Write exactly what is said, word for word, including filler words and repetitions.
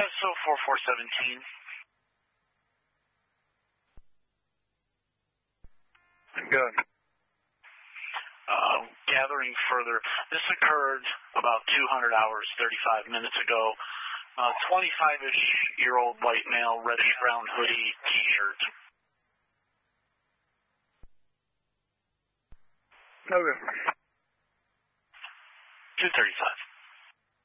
S O four four seventeen. Good. Uh, gathering further, this occurred about two hundred hours, thirty-five minutes ago. Uh, twenty-five-ish year old white male, reddish brown hoodie, t-shirt. Okay. two thirty-five.